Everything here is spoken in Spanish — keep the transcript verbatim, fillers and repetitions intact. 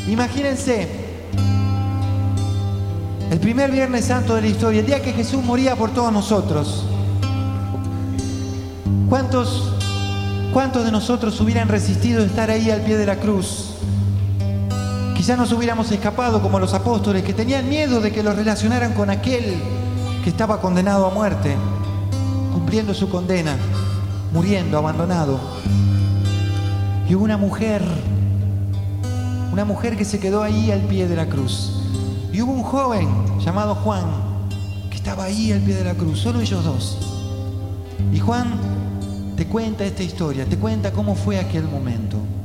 Imagínense, el primer Viernes Santo de la historia, el día que Jesús moría por todos nosotros. ¿Cuántos, cuántos de nosotros hubieran resistido estar ahí al pie de la cruz? Quizás nos hubiéramos escapado como los apóstoles, que tenían miedo de que los relacionaran con aquel que estaba condenado a muerte, cumpliendo su condena, muriendo, abandonado. Y hubo una mujer, una mujer que se quedó ahí al pie de la cruz. Y hubo un joven llamado Juan, que estaba ahí al pie de la cruz, solo ellos dos. Y Juan te cuenta esta historia, te cuenta cómo fue aquel momento.